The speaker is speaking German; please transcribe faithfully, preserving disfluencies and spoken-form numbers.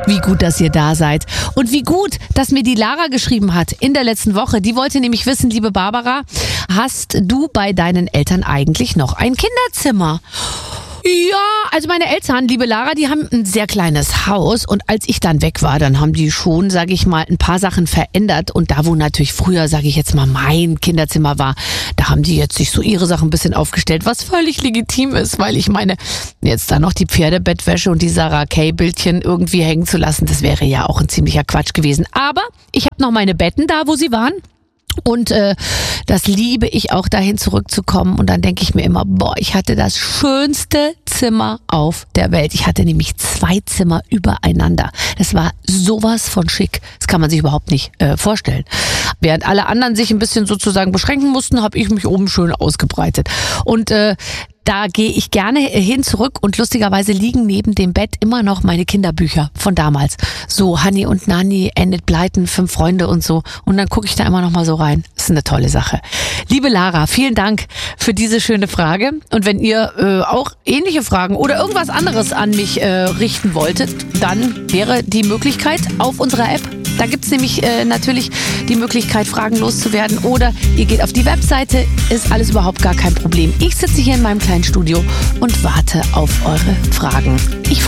Wie gut, dass ihr da seid. Und wie gut, dass mir die Lara geschrieben hat in der letzten Woche. Die wollte nämlich wissen, liebe Barbara, hast du bei deinen Eltern eigentlich noch ein Kinderzimmer? Ja, also meine Eltern, liebe Lara, die haben ein sehr kleines Haus und als ich dann weg war, dann haben die schon, sage ich mal, ein paar Sachen verändert und da, wo natürlich früher, sage ich jetzt mal, mein Kinderzimmer war, da haben die jetzt sich so ihre Sachen ein bisschen aufgestellt, was völlig legitim ist, weil ich meine, jetzt da noch die Pferdebettwäsche und die Sarah Kay-Bildchen irgendwie hängen zu lassen, das wäre ja auch ein ziemlicher Quatsch gewesen. Aber ich habe noch meine Betten da, wo sie waren. Und äh, das liebe ich auch, dahin zurückzukommen. Und dann denke ich mir immer, boah, ich hatte das schönste Zimmer auf der Welt. Ich hatte nämlich zwei Zimmer übereinander. Das war sowas von schick. Das kann man sich überhaupt nicht äh, vorstellen. Während alle anderen sich ein bisschen sozusagen beschränken mussten, habe ich mich oben schön ausgebreitet. Und äh, da gehe ich gerne hin zurück und lustigerweise liegen neben dem Bett immer noch meine Kinderbücher von damals. So Hanni und Nanni, Enid Blyton, Fünf Freunde und so. Und dann gucke ich da immer noch mal so rein. Das ist eine tolle Sache. Liebe Lara, vielen Dank für diese schöne Frage. Und wenn ihr äh, auch ähnliche Fragen oder irgendwas anderes an mich äh, richten wolltet, dann wäre die Möglichkeit auf unserer App. Da gibt's nämlich äh, natürlich die Möglichkeit, Fragen loszuwerden. Oder ihr geht auf die Webseite, ist alles überhaupt gar kein Problem. Ich sitze hier in meinem kleinen Studio und warte auf eure Fragen. Ich